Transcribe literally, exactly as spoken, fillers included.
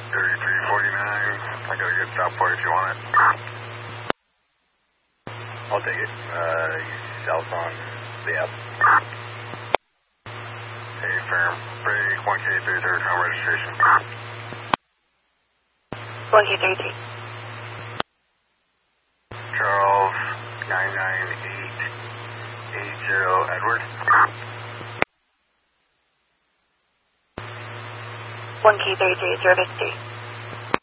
thirty-three forty-nine. I got a good stop for you if you want it. I'll take it. Uh, south on the app. Hey, firm. Break one K thirty-three, home registration. one K thirty-three. Charles, nine nine eight eight zero, Edward. one K thirty-three, service three.